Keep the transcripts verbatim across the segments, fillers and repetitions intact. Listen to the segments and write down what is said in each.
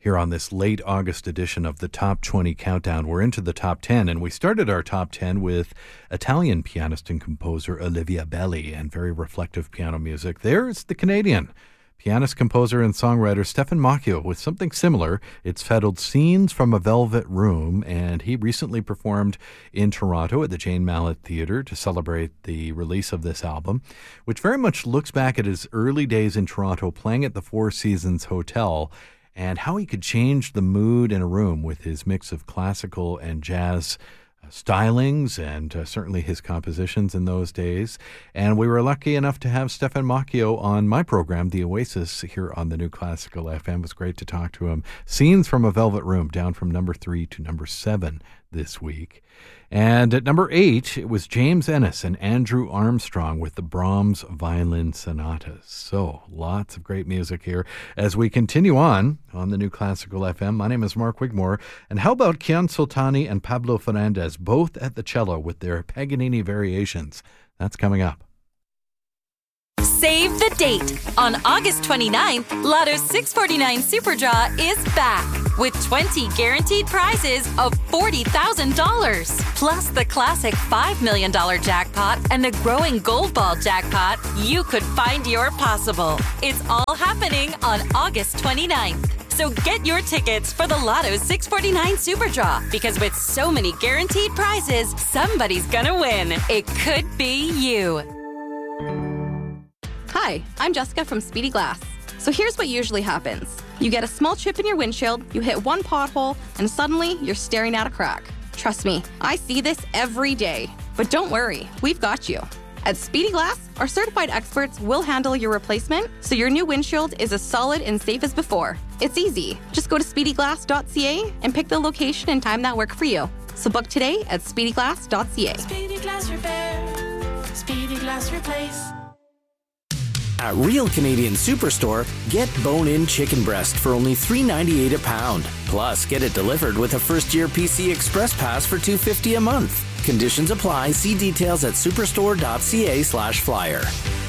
here on this late August edition of the Top twenty Countdown. We're into the top ten, and we started our top ten with Italian pianist and composer Olivia Belli and very reflective piano music. There's the Canadian pianist, composer, and songwriter Stefan Macchio with something similar. It's titled Scenes from a Velvet Room, and he recently performed in Toronto at the Jane Mallett Theatre to celebrate the release of this album, which very much looks back at his early days in Toronto playing at the Four Seasons Hotel and how he could change the mood in a room with his mix of classical and jazz stylings and uh, certainly his compositions in those days. And we were lucky enough to have Stefan Macchio on my program, The Oasis, here on the New Classical F M. It was great to talk to him. Scenes from a Velvet Room, down from number three to number seven this week. And at number eight, it was James Ennis and Andrew Armstrong with the Brahms Violin Sonatas. So lots of great music here as we continue on on the New Classical F M. My name is Mark Wigmore. And how about Kian Soltani and Pablo Fernandez, both at the cello with their Paganini variations? That's coming up. Save the date. On August twenty-ninth, Lotto's six forty-nine Super Draw is back with twenty guaranteed prizes of forty thousand dollars. Plus the classic five million dollars jackpot and the growing Gold Ball jackpot. You could find your possible. It's all happening on August twenty-ninth. So get your tickets for the Lotto's six forty-nine Super Draw, because with so many guaranteed prizes, somebody's gonna win. It could be you. Hi, I'm Jessica from Speedy Glass. So here's what usually happens. You get a small chip in your windshield, you hit one pothole, and suddenly you're staring at a crack. Trust me, I see this every day. But don't worry, we've got you. At Speedy Glass, our certified experts will handle your replacement so your new windshield is as solid and safe as before. It's easy. Just go to speedy glass dot c a and pick the location and time that work for you. So book today at speedy glass dot c a. Speedy Glass Repair. Speedy Glass Replace. At Real Canadian Superstore, get bone-in chicken breast for only three ninety-eight a pound. Plus, get it delivered with a first-year P C Express Pass for two fifty a month. Conditions apply. See details at superstore dot c a slash flyer.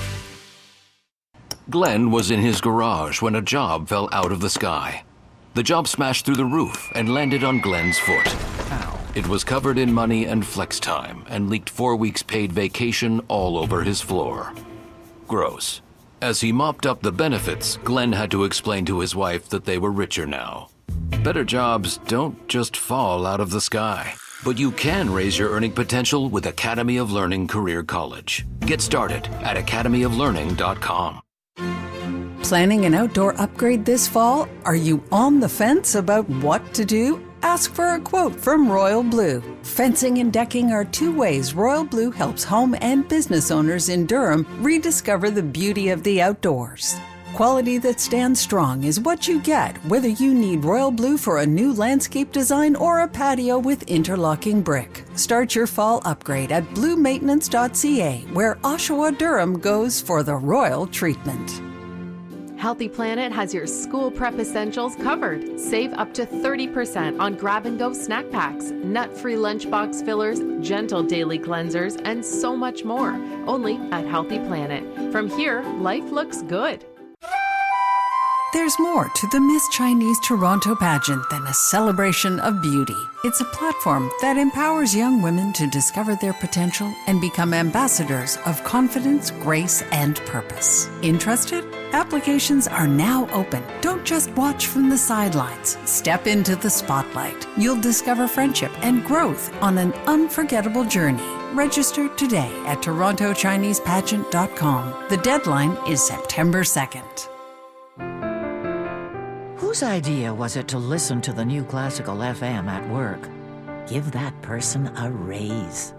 Glenn was in his garage when a job fell out of the sky. The job smashed through the roof and landed on Glenn's foot. Ow. It was covered in money and flex time and leaked four weeks paid vacation all over his floor. Gross. As he mopped up the benefits, Glenn had to explain to his wife that they were richer now. Better jobs don't just fall out of the sky, but you can raise your earning potential with Academy of Learning Career College. Get started at academy of learning dot com. Planning an outdoor upgrade this fall? Are you on the fence about what to do? Ask for a quote from Royal Blue. Fencing and decking are two ways Royal Blue helps home and business owners in Durham rediscover the beauty of the outdoors. Quality that stands strong is what you get whether you need Royal Blue for a new landscape design or a patio with interlocking brick. Start your fall upgrade at blue maintenance dot c a, where Oshawa Durham goes for the royal treatment. Healthy Planet has your school prep essentials covered. Save up to thirty percent on grab-and-go snack packs, nut-free lunchbox fillers, gentle daily cleansers, and so much more. Only at Healthy Planet. From here, life looks good. There's more to the Miss Chinese Toronto pageant than a celebration of beauty. It's a platform that empowers young women to discover their potential and become ambassadors of confidence, grace, and purpose. Interested? Applications are now open. Don't just watch from the sidelines. Step into the spotlight. You'll discover friendship and growth on an unforgettable journey. Register today at toronto chinese pageant dot com. The deadline is September second. Whose idea was it to listen to the New Classical F M at work? Give that person a raise.